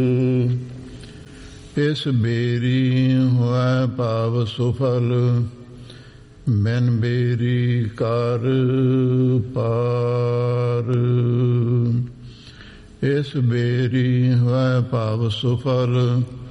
ਇਸ ਬੇਰੀ ਹੋਇ ਭਾਵ ਸੁਫਲ, ਬਿਨ ਬੇਰੀ ਕਰ ਪਾਰ। ਇਸ ਬੇਰੀ ਹੋਇ ਭਾਵ ਸੁਫਲ,